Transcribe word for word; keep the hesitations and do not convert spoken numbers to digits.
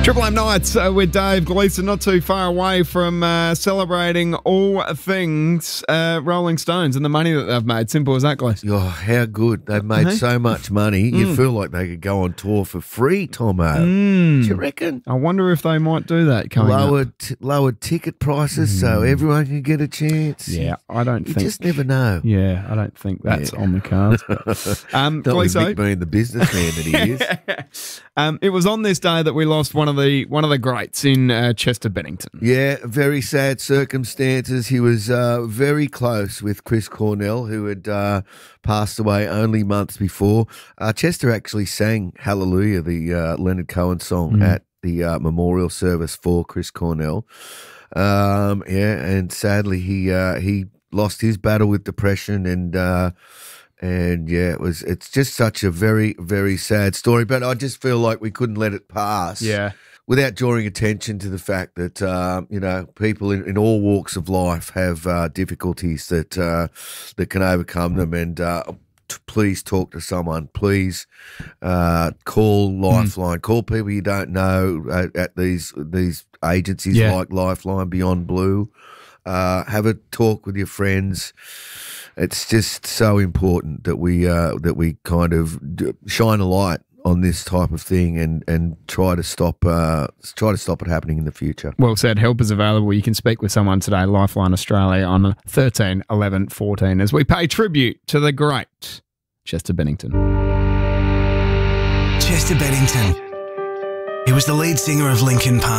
Triple M Nights uh, with Dave Gleeson, not too far away from uh, celebrating all things uh, Rolling Stones and the money that they've made. Simple as that, Gleeson. Oh, how good. They've made Uh-huh. so much money. You Mm. feel like they could go on tour for free, Tomo. Mm. Do you reckon? I wonder if they might do that coming up. Lower, t- lower ticket prices so everyone can get a chance. Yeah, I don't You think. just never know. Yeah, I don't think that's Yeah. on the cards. But, um, That was Gleeso, Mick being the businessman that he is. um, it was on this day that we lost one of the one of the greats in uh, Chester Bennington. Yeah, very sad circumstances. He was uh, very close with Chris Cornell, who had uh, passed away only months before. Uh, Chester actually sang Hallelujah, the uh, Leonard Cohen song, Mm. at the uh, memorial service for Chris Cornell. Um, yeah, and sadly he uh, he lost his battle with depression, and uh, and yeah, it was it's just such a very very sad story. But I just feel like we couldn't let it pass. Yeah. Without drawing attention to the fact that, um, you know, people in, in all walks of life have uh, difficulties that uh, that can overcome them. And uh, t- please talk to someone. Please uh, call Lifeline. Call people you don't know at, at these these agencies Yeah. like Lifeline, Beyond Blue. Uh, have a talk with your friends. It's just so important that we uh, that we kind of d- shine a light on this type of thing and, and try to stop uh, try to stop it happening in the future. Well said. Help is available. You can speak with someone today, Lifeline Australia, on thirteen eleven fourteen, as we pay tribute to the great Chester Bennington. Chester Bennington. He was the lead singer of Linkin Park.